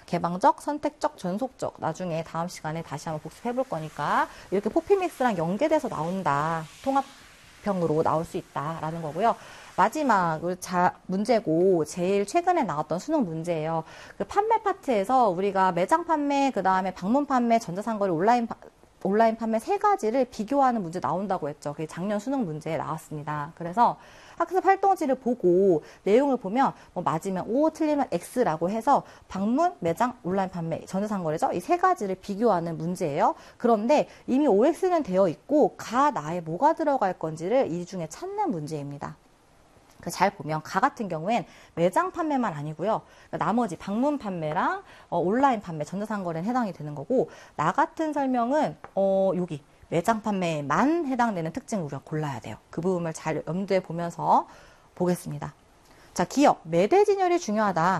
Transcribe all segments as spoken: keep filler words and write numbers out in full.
개방적, 선택적, 전속적. 나중에 다음 시간에 다시 한번 복습해 볼 거니까 이렇게 포피믹스랑 연계돼서 나온다. 통합형으로 나올 수 있다라는 거고요. 마지막 자, 문제고 제일 최근에 나왔던 수능 문제예요. 그 판매 파트에서 우리가 매장 판매, 그 다음에 방문 판매, 전자상거래, 온라인 파, 온라인 판매 세 가지를 비교하는 문제 나온다고 했죠. 그게 작년 수능 문제에 나왔습니다. 그래서 학습 활동지를 보고 내용을 보면 뭐 맞으면 O, 틀리면 X라고 해서 방문, 매장, 온라인 판매, 전자상거래죠. 이 세 가지를 비교하는 문제예요. 그런데 이미 오 엑스는 되어 있고 가, 나에 뭐가 들어갈 건지를 이 중에 찾는 문제입니다. 잘 보면 가 같은 경우엔 매장 판매만 아니고요. 그러니까 나머지 방문 판매랑 어, 온라인 판매, 전자상거래는 해당이 되는 거고 나 같은 설명은 어, 여기 매장 판매만 해당되는 특징을 우리가 골라야 돼요. 그 부분을 잘 염두에 보면서 보겠습니다. 자, 기업, 매대 진열이 중요하다.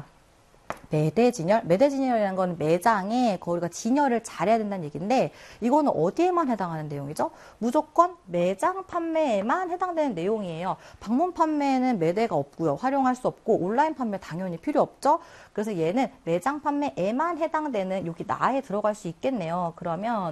매대 진열? 매대 진열이라는 건 매장에 우리가 진열을 잘해야 된다는 얘기인데 이거는 어디에만 해당하는 내용이죠? 무조건 매장 판매에만 해당되는 내용이에요. 방문 판매는 매대가 없고요. 활용할 수 없고 온라인 판매 당연히 필요 없죠? 그래서 얘는 매장 판매에만 해당되는 여기 나에 들어갈 수 있겠네요. 그러면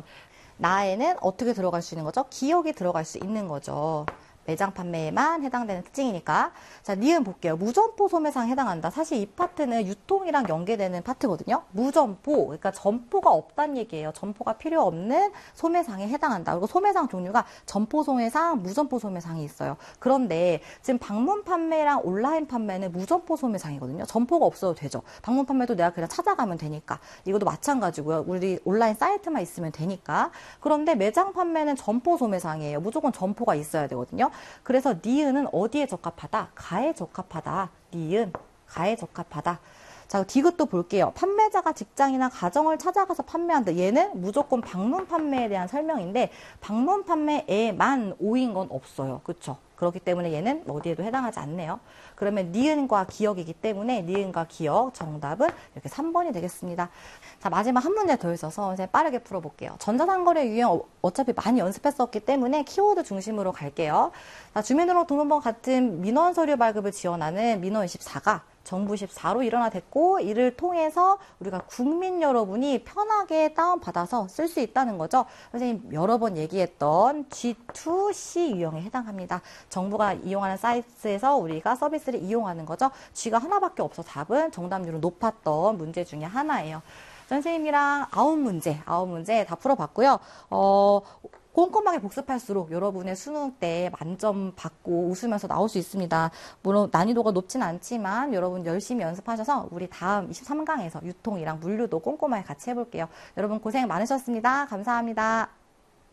나에는 어떻게 들어갈 수 있는 거죠? 기억이 들어갈 수 있는 거죠. 매장 판매에만 해당되는 특징이니까. 자, 니은 볼게요. 무점포 소매상에 해당한다. 사실 이 파트는 유통이랑 연계되는 파트거든요. 무점포, 그러니까 점포가 없다는 얘기예요. 점포가 필요 없는 소매상에 해당한다. 그리고 소매상 종류가 점포 소매상, 무점포 소매상이 있어요. 그런데 지금 방문 판매랑 온라인 판매는 무점포 소매상이거든요. 점포가 없어도 되죠. 방문 판매도 내가 그냥 찾아가면 되니까. 이것도 마찬가지고요. 우리 온라인 사이트만 있으면 되니까. 그런데 매장 판매는 점포 소매상이에요. 무조건 점포가 있어야 되거든요. 그래서 니은은 어디에 적합하다? 가에 적합하다. 니은, 가에 적합하다. 자, 디귿도 볼게요. 판매자가 직장이나 가정을 찾아가서 판매한다. 얘는 무조건 방문 판매에 대한 설명인데 방문 판매에만 오인 건 없어요. 그렇죠? 그렇기 때문에 얘는 어디에도 해당하지 않네요. 그러면 니은과 기억이기 때문에 니은과 기억 정답은 이렇게 삼 번이 되겠습니다. 자, 마지막 한 문제 더 있어서 이제 빠르게 풀어볼게요. 전자상거래 유형 어차피 많이 연습했었기 때문에 키워드 중심으로 갈게요. 자, 주민등록등록번 같은 민원 서류 발급을 지원하는 민원 이십사가 정부 이십사로 일원화됐고 이를 통해서 우리가 국민 여러분이 편하게 다운받아서 쓸 수 있다는 거죠. 선생님 여러 번 얘기했던 지 투 씨 유형에 해당합니다. 정부가 이용하는 사이트에서 우리가 서비스를 이용하는 거죠. G가 하나밖에 없어 답은 정답률은 높았던 문제 중에 하나예요. 선생님이랑 아홉 문제, 아홉 문제 다 풀어봤고요. 어, 꼼꼼하게 복습할수록 여러분의 수능 때 만점 받고 웃으면서 나올 수 있습니다. 물론 난이도가 높진 않지만 여러분 열심히 연습하셔서 우리 다음 이십삼 강에서 유통이랑 물류도 꼼꼼하게 같이 해볼게요. 여러분 고생 많으셨습니다. 감사합니다.